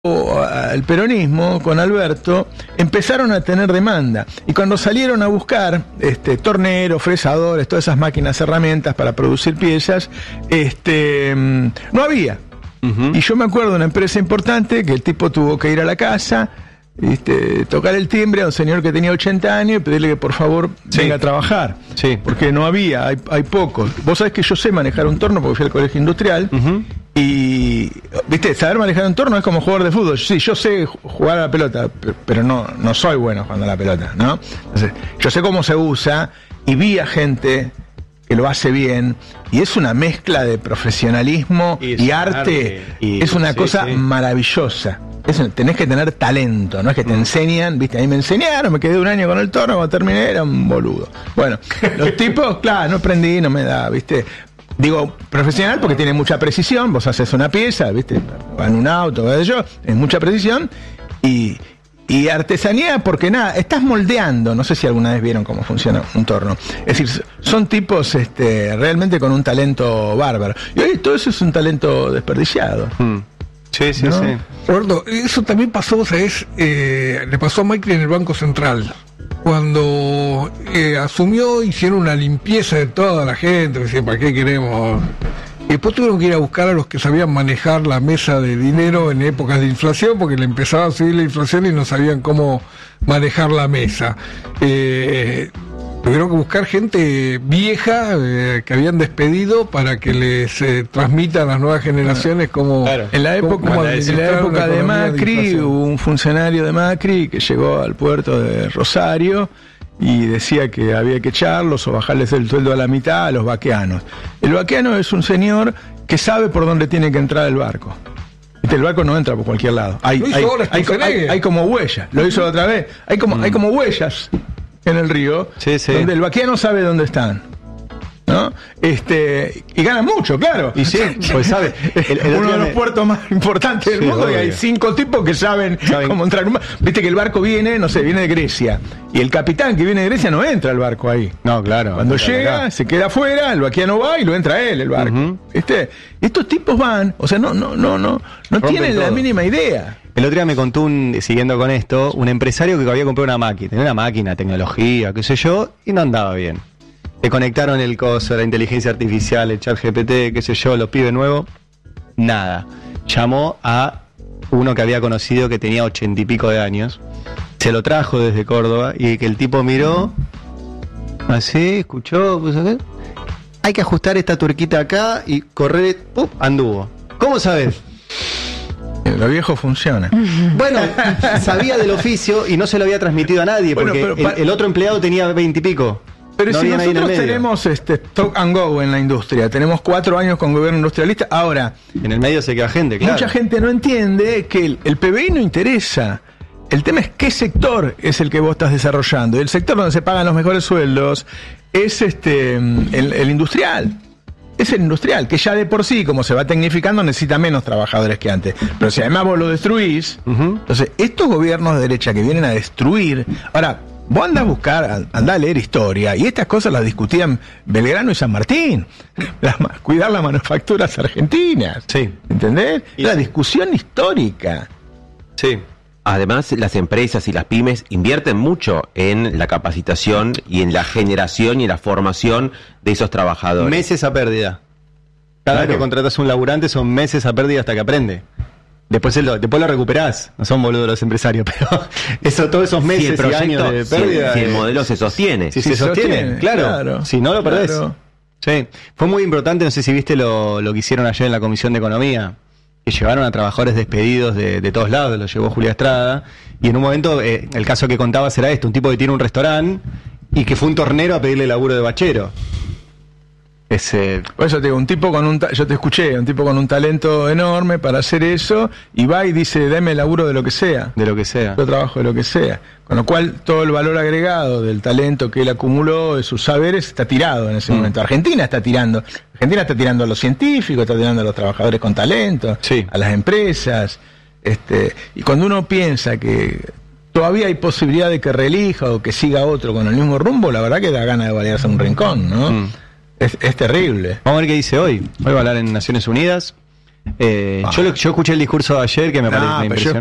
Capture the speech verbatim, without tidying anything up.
el peronismo con Alberto empezaron a tener demanda y cuando salieron a buscar este torneros, fresadores, todas esas máquinas, herramientas para producir piezas, este no había. Uh-huh. Y yo me acuerdo de una empresa importante que el tipo tuvo que ir a la casa, este, tocar el timbre a un señor que tenía ochenta años y pedirle que por favor sí. venga a trabajar. Sí. Porque no había, hay, hay pocos. Vos sabés que yo sé manejar un torno porque fui al colegio industrial. Uh-huh. Y, viste, saber manejar un torno es como jugador de fútbol. Sí, yo sé jugar a la pelota, pero no, no soy bueno jugando a la pelota, ¿no? Entonces, yo sé cómo se usa y vi a gente que lo hace bien y es una mezcla de profesionalismo y, y arte, arte y, es una sí, cosa sí. maravillosa. Es, tenés que tener talento, no es que te enseñan, viste, a mí me enseñaron, me quedé un año con el torno, cuando terminé era un boludo. Bueno, los tipos, claro, no aprendí, no me da, viste. Digo profesional porque tiene mucha precisión, vos haces una pieza, viste, en un auto, ¿verdad? Yo, es mucha precisión, y, y artesanía porque nada, estás moldeando, no sé si alguna vez vieron cómo funciona un torno, es decir, son tipos este, realmente con un talento bárbaro, y hoy todo eso es un talento desperdiciado. Hmm. Sí, sí, ¿no? sí. Roberto, eso también pasó, ¿sabes? Eh, le pasó a Macri en el Banco Central. Cuando eh, asumió, hicieron una limpieza de toda la gente, decían, ¿para qué queremos? Y después tuvieron que ir a buscar a los que sabían manejar la mesa de dinero en épocas de inflación, porque le empezaba a subir la inflación y no sabían cómo manejar la mesa. Eh, tuvieron que buscar gente vieja eh, que habían despedido para que les eh, transmitan a las nuevas generaciones cómo... Claro. En la época, cómo en la época de Macri, de hubo un funcionario de Macri que llegó al puerto de Rosario y decía que había que echarlos o bajarles el sueldo a la mitad a los vaqueanos. El vaqueano es un señor que sabe por dónde tiene que entrar el barco. El barco no entra por cualquier lado. Hay, hay, hay, hay, hay como huellas. Lo hizo la otra vez. Hay como, mm. hay como huellas en el río, sí, sí. donde el vaqueano sabe dónde están, ¿no? Este, y ganan mucho, claro. Y sí, pues sabe, el, el uno de los me... puertos más importantes del sí, mundo, obvio. Y hay cinco tipos que saben, saben cómo entrar. Viste que el barco viene, no sé, viene de Grecia, y el capitán que viene de Grecia no entra al barco ahí. No, claro. Cuando llega, acá. se queda afuera, el vaqueano va y lo entra él, el barco. Uh-huh. ¿Viste? Estos tipos van, o sea, no, no, no, no, no tienen todo. La mínima idea. El otro día me contó, un, siguiendo con esto, un empresario que había comprado una máquina, tenía una máquina, tecnología, qué sé yo, y no andaba bien. Le conectaron el coso, la inteligencia artificial, el chat G P T, qué sé yo, los pibes nuevos, nada. Llamó a uno que había conocido que tenía ochenta y pico de años, se lo trajo desde Córdoba, y que el tipo miró, así, escuchó, pues, ¿qué? Hay que ajustar esta tuerquita acá y correr, ¡pum!, anduvo. ¿Cómo sabes? Lo viejo funciona. Bueno, sabía del oficio y no se lo había transmitido a nadie, bueno, porque pero, el, el otro empleado tenía veinte y pico. Pero no si nosotros tenemos este stop and go en la industria, tenemos cuatro años con gobierno industrialista, ahora... En el medio se queda gente, claro. Mucha gente no entiende que el, el P B I no interesa. El tema es qué sector es el que vos estás desarrollando. Y el sector donde se pagan los mejores sueldos es este el, el industrial. Es el industrial, que ya de por sí, como se va tecnificando, necesita menos trabajadores que antes. Pero si además vos lo destruís, uh-huh. entonces estos gobiernos de derecha que vienen a destruir... Ahora, vos andás a buscar, andás a leer historia, y estas cosas las discutían Belgrano y San Martín. La, cuidar las manufacturas argentinas. Sí. ¿Entendés? Y la sí. discusión histórica. Sí. Además, las empresas y las pymes invierten mucho en la capacitación y en la generación y en la formación de esos trabajadores. Meses a pérdida. Cada claro. vez que contratas un laburante son meses a pérdida hasta que aprende. Después lo, después lo recuperás. No son boludos los empresarios, pero eso, todos esos meses si proyecto, y años de pérdida. Si, si el modelo se sostiene. Si, si se, se sostiene, sostiene claro, claro. Si no lo perdés. Claro. Sí. Fue muy importante, no sé si viste lo, lo que hicieron ayer en la Comisión de Economía, que llevaron a trabajadores despedidos de, de todos lados, lo llevó Julia Estrada, y en un momento, eh, el caso que contabas era esto, un tipo que tiene un restaurante y que fue un tornero a pedirle laburo de bachero. Ese... Por eso te digo, un tipo con un ta- yo te escuché, un tipo con un talento enorme para hacer eso, y va y dice, dame laburo de lo que sea. De lo que sea. Yo trabajo de lo que sea. Con lo cual, todo el valor agregado del talento que él acumuló, de sus saberes, está tirado en ese mm. momento. Argentina está tirando. Argentina está tirando a los científicos, está tirando a los trabajadores con talento, sí. a las empresas. Este, y cuando uno piensa que todavía hay posibilidad de que reelija o que siga otro con el mismo rumbo, la verdad que da ganas de balearse un rincón, ¿no? Mm. Es, es terrible. Vamos a ver qué dice hoy. Hoy va a hablar en Naciones Unidas. Eh, Ah. yo, lo- yo escuché el discurso de ayer que me, No, pare- me pero yo impresionó.